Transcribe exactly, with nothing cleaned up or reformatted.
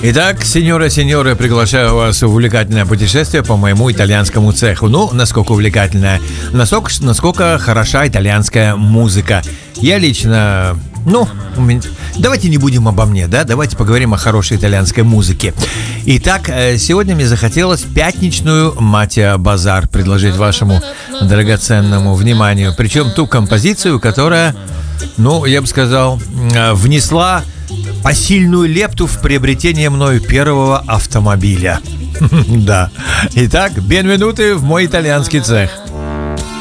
Итак, сеньоры, сеньоры, приглашаю вас в увлекательное путешествие по моему итальянскому цеху. Ну, насколько увлекательное? Насколько, насколько хороша итальянская музыка. Я лично... Ну, давайте не будем обо мне, да? Давайте поговорим о хорошей итальянской музыке. Итак, сегодня мне захотелось пятничную Матиа Базар предложить вашему драгоценному вниманию. Причем ту композицию, которая, ну, я бы сказал, внесла посильную лепту в приобретение мною первого автомобиля. Да. Итак, бенвенуты в мой итальянский цех.